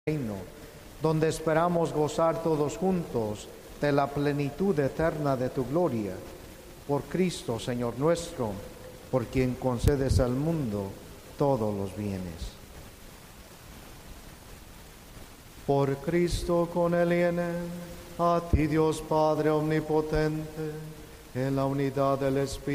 reino, donde esperamos gozar todos juntos de la plenitud eterna de tu gloria. Por Cristo, Señor nuestro, por quien concedes al mundo todos los bienes. Por Cristo, con Él y en Él, a ti Dios Padre omnipotente, en la unidad del Espíritu